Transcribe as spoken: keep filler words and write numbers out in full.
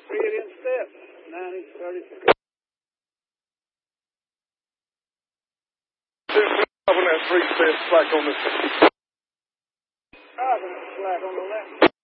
three eight inch step, ninety, thirty. Dropping that three step slack on this. Dropping it slack on the left.